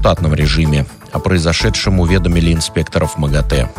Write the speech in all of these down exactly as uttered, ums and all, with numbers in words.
штатном режиме. О произошедшем уведомили инспекторов МАГАТЭ.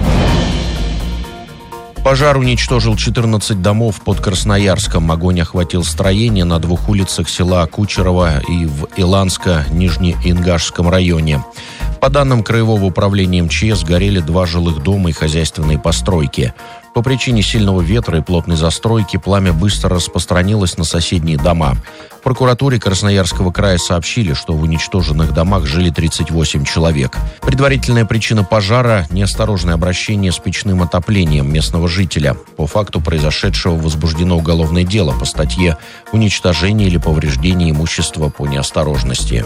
Пожар уничтожил четырнадцать домов под Красноярском. Огонь охватил строения на двух улицах села Кучерово и в Иланско-Нижнеингашском районе. По данным Краевого управления МЧС, горели два жилых дома и хозяйственные постройки. По причине сильного ветра и плотной застройки пламя быстро распространилось на соседние дома. В прокуратуре Красноярского края сообщили, что в уничтоженных домах жили тридцать восемь человек. Предварительная причина пожара – неосторожное обращение с печным отоплением местного жителя. По факту произошедшего возбуждено уголовное дело по статье «Уничтожение или повреждение имущества по неосторожности».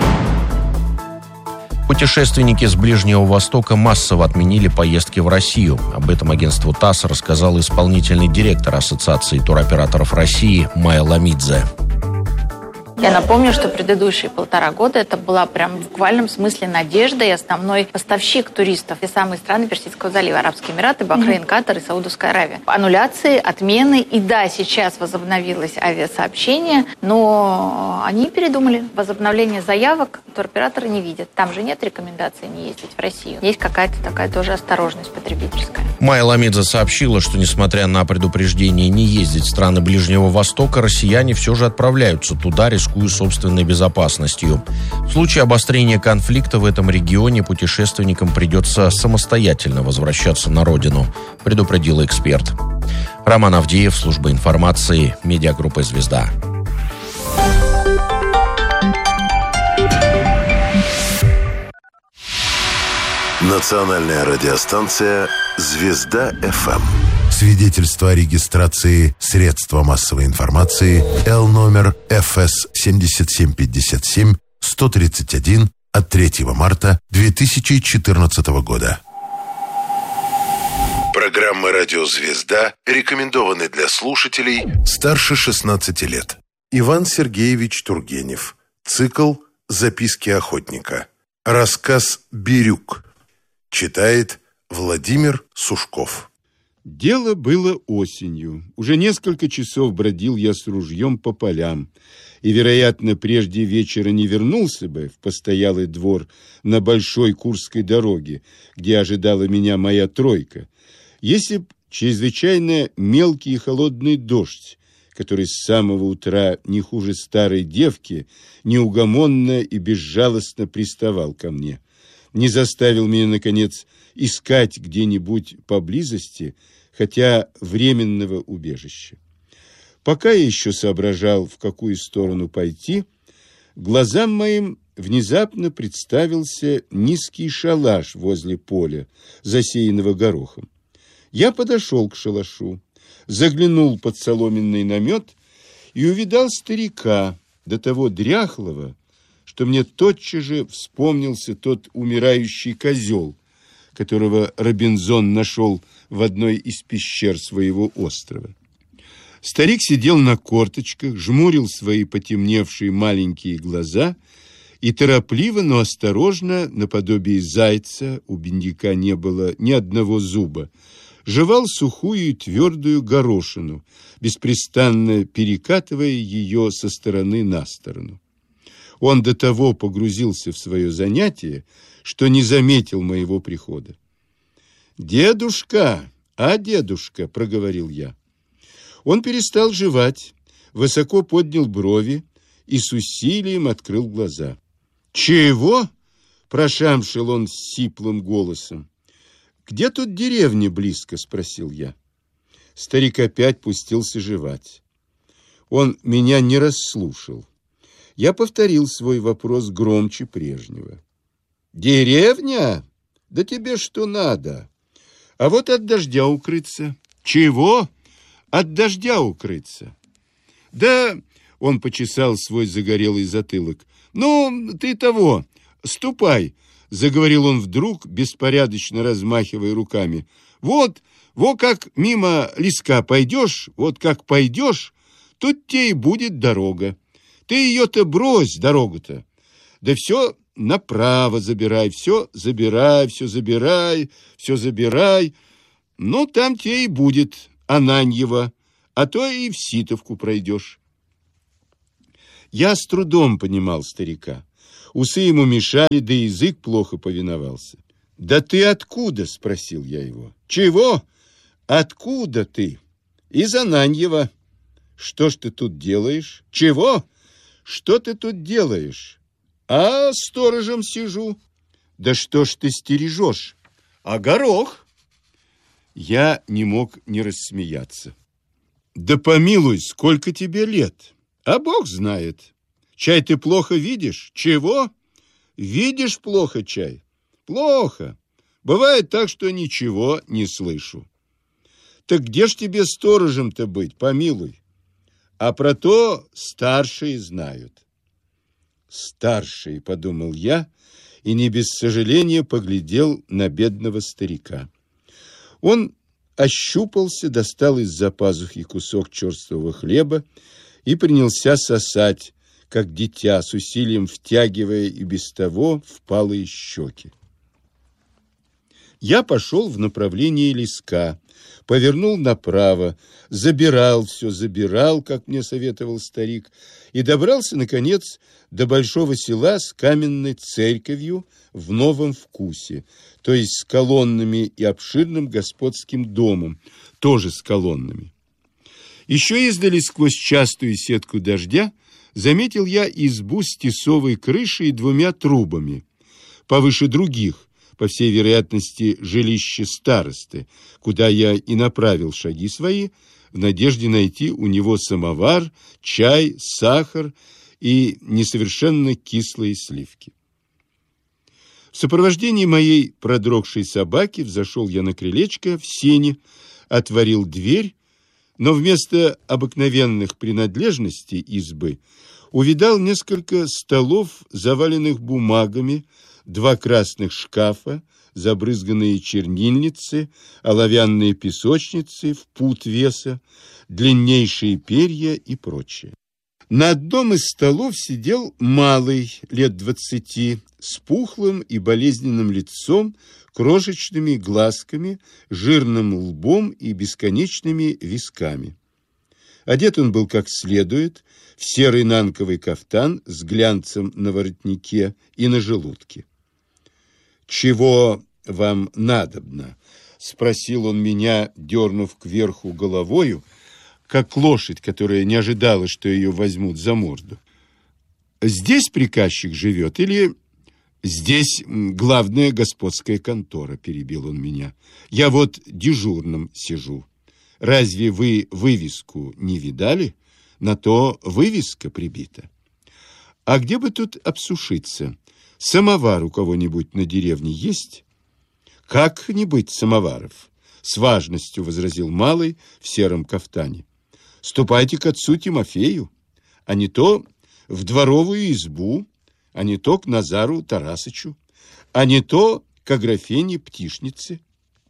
Путешественники с Ближнего Востока массово отменили поездки в Россию. Об этом агентству ТАСС рассказал исполнительный директор Ассоциации туроператоров России Майя Ламидзе. Я напомню, что предыдущие полтора года это была прям в буквальном смысле надежда и основной поставщик туристов. И самые страны Персидского залива: Арабские Эмираты, Бахрейн, Катар и Саудовская Аравия. Аннуляции, отмены. И да, сейчас возобновилось авиасообщение, но они передумали. Возобновление заявок туроператоры не видят. Там же нет рекомендаций не ездить в Россию. Есть какая-то такая тоже осторожность потребительская. Майя Ламидзе сообщила, что несмотря на предупреждение не ездить в страны Ближнего Востока, россияне все же отправляются туда, рискуя собственной безопасностью. В случае обострения конфликта в этом регионе путешественникам придется самостоятельно возвращаться на родину, предупредил эксперт. Роман Авдеев, служба информации, медиагруппа «Звезда». Национальная радиостанция «Звезда-ФМ». Свидетельство о регистрации средства массовой информации Л номер эф эс семь семь пять семь сто тридцать один от третьего марта две тысячи четырнадцатого года. Программы «Радио Звезда» рекомендованы для слушателей старше шестнадцати лет. Иван Сергеевич Тургенев. Цикл «Записки охотника». Рассказ «Бирюк». Читает Владимир Сушков. Дело было осенью. Уже несколько часов бродил я с ружьем по полям. И, вероятно, прежде вечера не вернулся бы в постоялый двор на Большой Курской дороге, где ожидала меня моя тройка, если б чрезвычайно мелкий и холодный дождь, который с самого утра не хуже старой девки, неугомонно и безжалостно приставал ко мне, не заставил меня, наконец, искать где-нибудь поблизости хотя временного убежища. Пока я еще соображал, в какую сторону пойти, глазам моим внезапно представился низкий шалаш возле поля, засеянного горохом. Я подошел к шалашу, заглянул под соломенный намет и увидал старика, до того дряхлого, что мне тотчас же вспомнился тот умирающий козел, которого Робинзон нашел в одной из пещер своего острова. Старик сидел на корточках, жмурил свои потемневшие маленькие глаза и торопливо, но осторожно, наподобие зайца, у бедняка не было ни одного зуба, жевал сухую и твердую горошину, беспрестанно перекатывая ее со стороны на сторону. Он до того погрузился в свое занятие, что не заметил моего прихода. «Дедушка, а дедушка», — проговорил я. Он перестал жевать, высоко поднял брови и с усилием открыл глаза. «Чего?» — прошамшил он сиплым голосом. «Где тут деревня близко?» — спросил я. Старик опять пустился жевать. Он меня не расслушал. Я повторил свой вопрос громче прежнего. «Деревня? Да тебе что надо? А вот от дождя укрыться». «Чего? От дождя укрыться?» «Да...» — он почесал свой загорелый затылок. «Ну, ты того, ступай», — заговорил он вдруг, беспорядочно размахивая руками. «Вот, вот как мимо леска пойдешь, вот как пойдешь, тут тебе и будет дорога. Ты ее-то брось, дорогу-то. Да все направо забирай, все забирай, все забирай, все забирай. Ну, там тебе и будет Ананьево, а то и в Ситовку пройдешь». Я с трудом понимал старика. Усы ему мешали, да язык плохо повиновался. «Да ты откуда?» — спросил я его. «Чего? Откуда ты?» «Из Ананьева». «Что ж ты тут делаешь?» «Чего? Что ты тут делаешь?» «А сторожем сижу». «Да что ж ты стережешь?» «А горох?» Я не мог не рассмеяться. «Да помилуй, сколько тебе лет? А Бог знает. Чай ты плохо видишь?» «Чего? Видишь плохо чай?» «Плохо. Бывает так, что ничего не слышу». «Так где ж тебе сторожем-то быть, помилуй?» «А про то старшие знают». «Старшие», — подумал я, и не без сожаления поглядел на бедного старика. Он ощупался, достал из-за пазухи кусок черствого хлеба и принялся сосать, как дитя, с усилием втягивая и без того впалые щеки. Я пошел в направлении леска, повернул направо, забирал все, забирал, как мне советовал старик, и добрался, наконец, до большого села с каменной церковью в новом вкусе, то есть с колоннами и обширным господским домом, тоже с колоннами. Еще издали сквозь частую сетку дождя заметил я избу с тесовой крышей и двумя трубами, повыше других, по всей вероятности, жилище старосты, куда я и направил шаги свои, в надежде найти у него самовар, чай, сахар и несовершенно кислые сливки. В сопровождении моей продрогшей собаки взошел я на крылечко в сене, отворил дверь, но вместо обыкновенных принадлежностей избы увидал несколько столов, заваленных бумагами, два красных шкафа, забрызганные чернильницы, оловянные песочницы в пуд веса, длиннейшие перья и прочее. На одном из столов сидел малый, лет двадцати, с пухлым и болезненным лицом, крошечными глазками, жирным лбом и бесконечными висками. Одет он был как следует, в серый нанковый кафтан с глянцем на воротнике и на желудке. «Чего вам надобно?» — спросил он меня, дернув кверху головою, как лошадь, которая не ожидала, что ее возьмут за морду. «Здесь приказчик живет или...» «Здесь главная господская контора», — перебил он меня. «Я вот дежурным сижу. Разве вы вывеску не видали? На то вывеска прибита. А где бы тут обсушиться? Самовар у кого-нибудь на деревне есть?» «Как не быть самоваров?» — с важностью возразил малый в сером кафтане. «Ступайте к отцу Тимофею, а не то в дворовую избу, а не то к Назару Тарасычу, а не то к Аграфене Птишнице».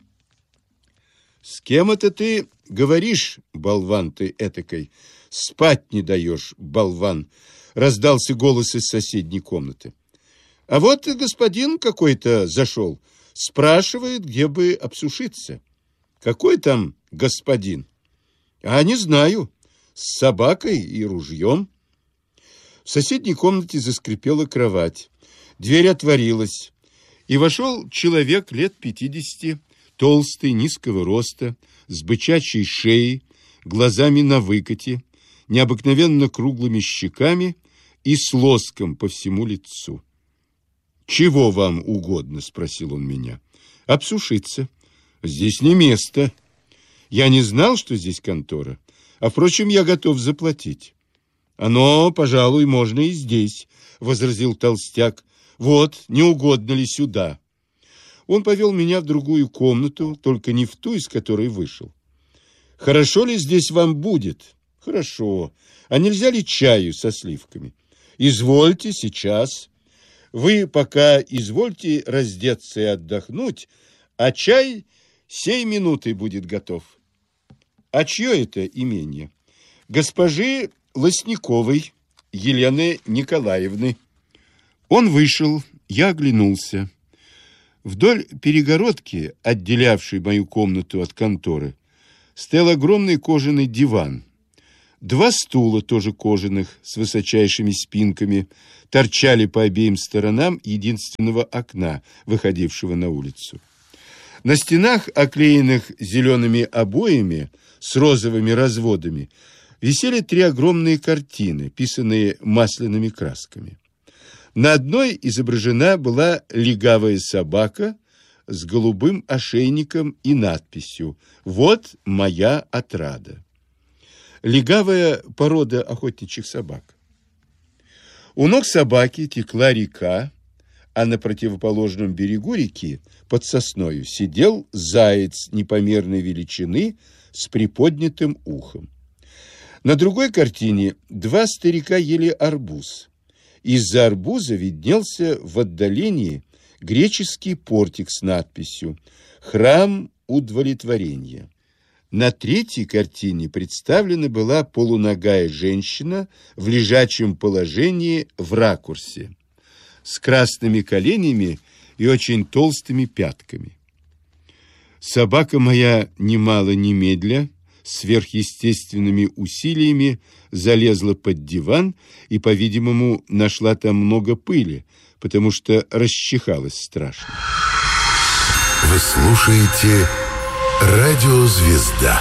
«С кем это ты говоришь, болван ты этакой? Спать не даешь, болван!» — раздался голос из соседней комнаты. «А вот господин какой-то зашел, спрашивает, где бы обсушиться». «Какой там господин?» «А не знаю, с собакой и ружьем». В соседней комнате заскрипела кровать, дверь отворилась, и вошел человек лет пятидесяти, толстый, низкого роста, с бычачьей шеей, глазами на выкате, необыкновенно круглыми щеками и с лоском по всему лицу. «Чего вам угодно?» — спросил он меня. «Обсушиться. Здесь не место. Я не знал, что здесь контора, а, впрочем, я готов заплатить». «Оно, пожалуй, можно и здесь», — возразил толстяк. «Вот, не угодно ли сюда?» Он повел меня в другую комнату, только не в ту, из которой вышел. «Хорошо ли здесь вам будет?» «Хорошо. А нельзя ли чаю со сливками?» «Извольте, сейчас. Вы пока извольте раздеться и отдохнуть, а чай сей минутой будет готов». «А чье это имение?» «Госпожи Лосниковой Елены Николаевны». Он вышел, я оглянулся. Вдоль перегородки, отделявшей мою комнату от конторы, стоял огромный кожаный диван. Два стула, тоже кожаных, с высочайшими спинками, торчали по обеим сторонам единственного окна, выходившего на улицу. На стенах, оклеенных зелеными обоями с розовыми разводами, висели три огромные картины, писанные масляными красками. На одной изображена была легавая собака с голубым ошейником и надписью «Вот моя отрада». Легавая порода охотничьих собак. У ног собаки текла река, а на противоположном берегу реки, под сосною, сидел заяц непомерной величины с приподнятым ухом. На другой картине два старика ели арбуз. Из-за арбуза виднелся в отдалении греческий портик с надписью «Храм удовлетворения». На третьей картине представлена была полуногая женщина в лежачем положении в ракурсе, с красными коленями и очень толстыми пятками. Собака моя немало немедля, сверхъестественными усилиями залезла под диван и, по-видимому, нашла там много пыли, потому что расчихалась страшно. Вы слушаете «Радио Звезда».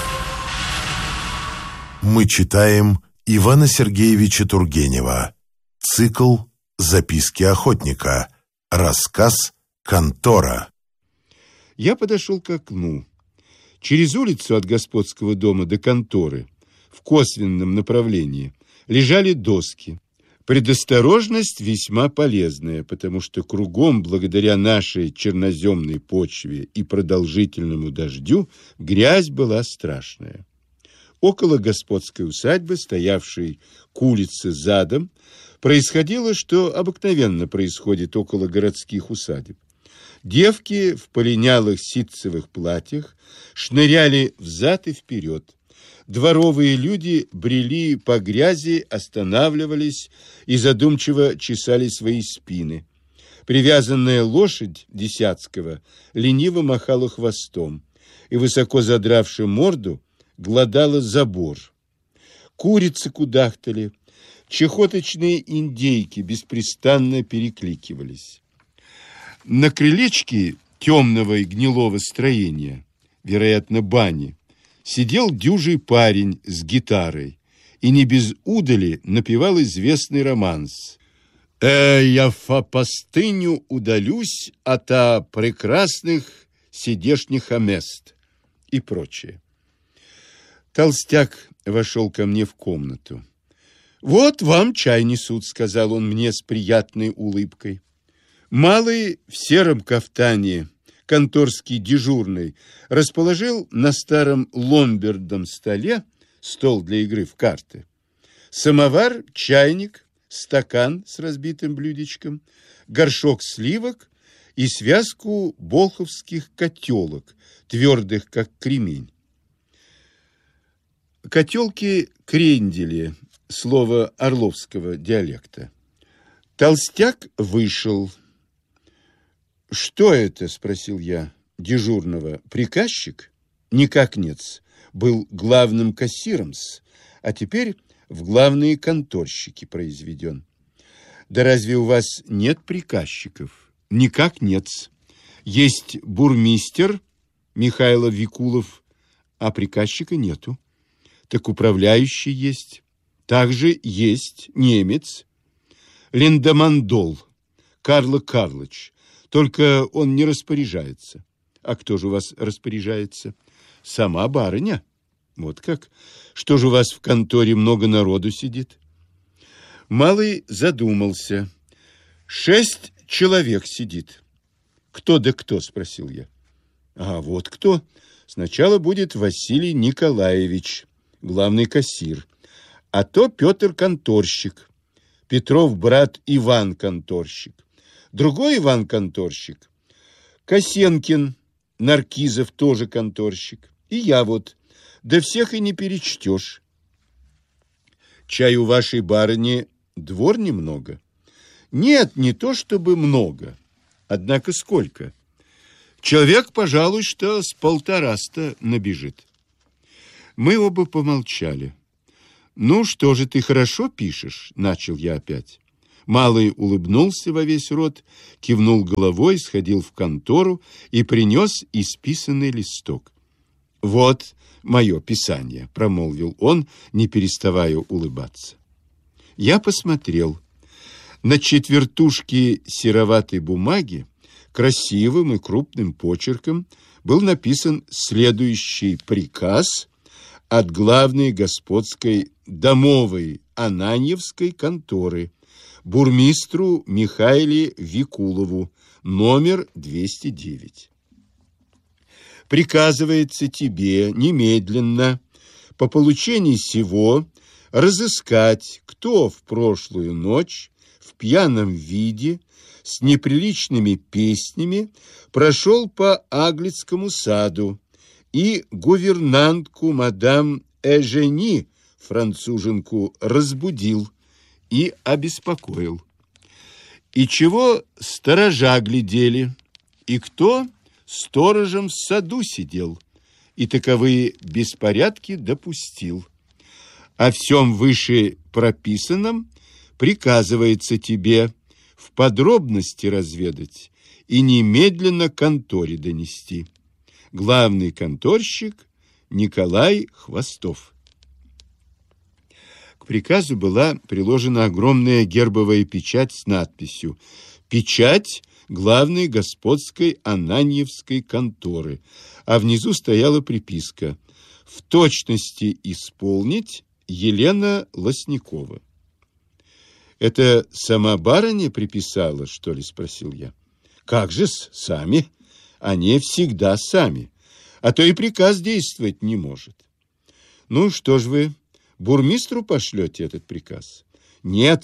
Мы читаем Ивана Сергеевича Тургенева. Цикл «Записки охотника». Рассказ «Контора». Я подошел к окну. Через улицу от господского дома до конторы, в косвенном направлении, лежали доски. Предосторожность весьма полезная, потому что кругом, благодаря нашей черноземной почве и продолжительному дождю, грязь была страшная. Около господской усадьбы, стоявшей к улице задом, происходило, что обыкновенно происходит около городских усадеб. Девки в полинялых ситцевых платьях шныряли взад и вперед. Дворовые люди брели по грязи, останавливались и задумчиво чесали свои спины. Привязанная лошадь Десятского лениво махала хвостом и, высоко задравши морду, глодала забор. Курицы кудахтали, чахоточные индейки беспрестанно перекликивались. На крылечке темного и гнилого строения, вероятно, бани, сидел дюжий парень с гитарой и не без удали напевал известный романс «Э, я фа пустыню удалюсь ото прекрасных сидешних мест» и прочее. Толстяк вошел ко мне в комнату. «Вот вам чай несут», — сказал он мне с приятной улыбкой. Малый в сером кафтане, конторский дежурный, расположил на старом ломбердном столе стол для игры в карты. Самовар, чайник, стакан с разбитым блюдечком, горшок сливок и связку болховских котелок, твердых, как кремень. Котелки – крендели, слово орловского диалекта. Толстяк вышел. «Что это?» – спросил я дежурного. «Приказчик?» «Никак нет. Был главным кассиром-с, а теперь в главные конторщики произведен». «Да разве у вас нет приказчиков?» «Никак нет. Есть бурмистер Михайло Викулов, а приказчика нету». «Так управляющий есть. Также есть немец Линдомандол Карло Карлыч. Только он не распоряжается». «А кто же у вас распоряжается?» «Сама барыня». «Вот как? Что же у вас в конторе много народу сидит?» Малый задумался. «Шесть человек сидит». «Кто да кто?» – спросил я. «А вот кто. Сначала будет Василий Николаевич, главный кассир, а то Петр конторщик, Петров брат Иван конторщик, другой Иван конторщик, Косенкин, Наркизов тоже конторщик, и я вот, да всех и не перечтешь». «Чай у вашей барыни двор немного?» «Нет, не то чтобы много, однако сколько? Человек, пожалуй, что с полтораста набежит». Мы оба помолчали. «Ну, что же ты хорошо пишешь?» — начал я опять. Малый улыбнулся во весь рот, кивнул головой, сходил в контору и принес исписанный листок. «Вот мое писание», — промолвил он, не переставая улыбаться. Я посмотрел. На четвертушке сероватой бумаги красивым и крупным почерком был написан следующий приказ от главной господской домовой Ананьевской конторы бурмистру Михаиле Викулову, номер двести девять. Приказывается тебе немедленно по получении сего разыскать, кто в прошлую ночь в пьяном виде с неприличными песнями прошел по Аглицкому саду и гувернантку мадам Эжени, француженку, разбудил и обеспокоил. И чего сторожа глядели, и кто сторожем в саду сидел, и таковые беспорядки допустил. О всем выше прописанном приказывается тебе в подробности разведать и немедленно конторе донести. Главный конторщик Николай Хвостов. К приказу была приложена огромная гербовая печать с надписью «Печать главной господской Ананьевской конторы», а внизу стояла приписка «В точности исполнить Елена Лосникова». «Это сама барыня приписала, что ли?» — спросил я. «Как же-с, сами. Они всегда сами. А то и приказ действовать не может». «Ну, что ж вы, бурмистру пошлете этот приказ?» «Нет,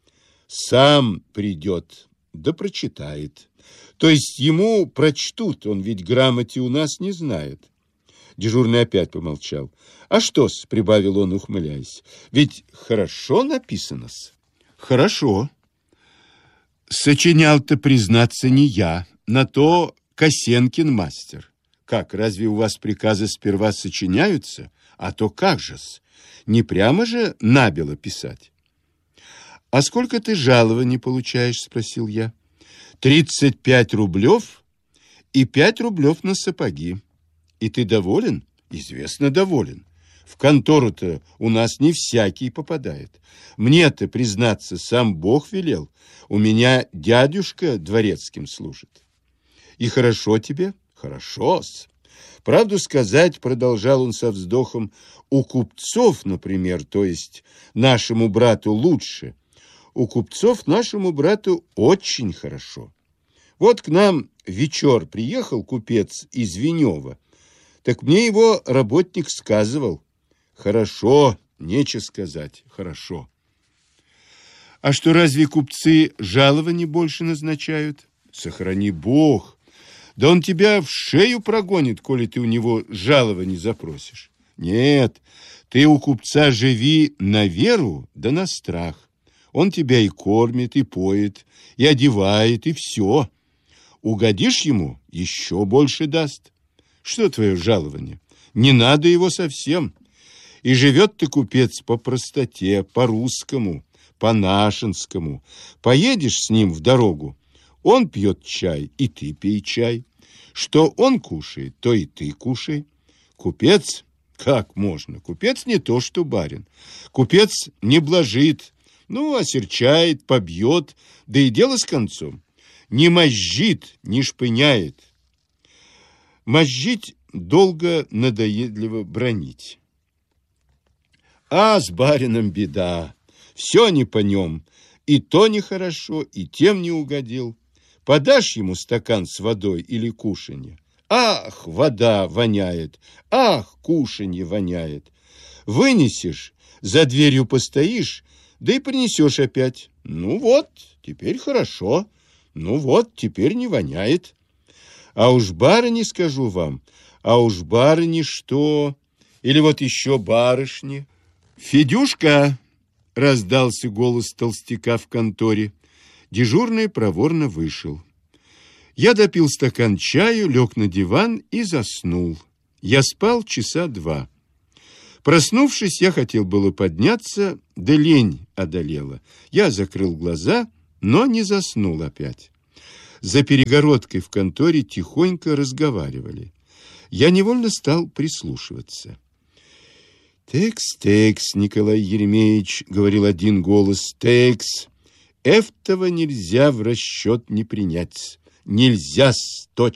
сам придет, да прочитает. То есть ему прочтут, он ведь грамоте у нас не знает». Дежурный опять помолчал. «А что-с?» — прибавил он, ухмыляясь. «Ведь хорошо написано-с». «Хорошо. Сочинял-то, признаться, не я, на то Косенкин мастер. Как, разве у вас приказы сперва сочиняются? А то как же-с? Не прямо же набело писать». «А сколько ты жалований получаешь?» — спросил я. «Тридцать пять рублев и пять рублев на сапоги. И ты доволен?» «Известно, доволен. В контору-то у нас не всякий попадает. Мне-то, признаться, сам Бог велел. У меня дядюшка дворецким служит». «И хорошо тебе?» «Хорошо-с. Правду сказать, — продолжал он со вздохом, — у купцов, например, то есть нашему брату лучше. У купцов нашему брату очень хорошо. Вот к нам вечер приехал купец из Венева, так мне его работник сказывал. Хорошо, нечего сказать, хорошо». «А что, разве купцы жалований больше назначают?» «Сохрани Бог. Да он тебя в шею прогонит, коли ты у него жалований запросишь. Нет, ты у купца живи на веру да на страх. Он тебя и кормит, и поет, и одевает, и все. Угодишь ему, еще больше даст. Что твое жалование? Не надо его совсем. И живет ты, купец, по простоте, по-русскому, по-нашенскому. Поедешь с ним в дорогу, он пьет чай, и ты пей чай. Что он кушает, то и ты кушай. Купец, как можно? Купец не то, что барин. Купец не блажит, ну, осерчает, побьет, да и дело с концом. Не мозжит, не шпыняет. Мозжить долго, надоедливо бронить. А с барином беда. Все не по нем. И то нехорошо, и тем не угодил. Подашь ему стакан с водой или кушанье. Ах, вода воняет. Ах, кушанье воняет. Вынесешь, за дверью постоишь, да и принесешь опять. Ну вот, теперь хорошо. Ну вот, теперь не воняет. А уж барыни, скажу вам, а уж барыни что? Или вот еще барышни. «Федюшка!» — раздался голос толстяка в конторе. Дежурный проворно вышел. Я допил стакан чаю, лег на диван и заснул. Я спал часа два. Проснувшись, я хотел было подняться, да лень одолела. Я закрыл глаза, но не заснул опять. За перегородкой в конторе тихонько разговаривали. Я невольно стал прислушиваться. «Текс, текс, Николай Еремеевич», — говорил один голос, — «текс, этого нельзя в расчет не принять, нельзя точно».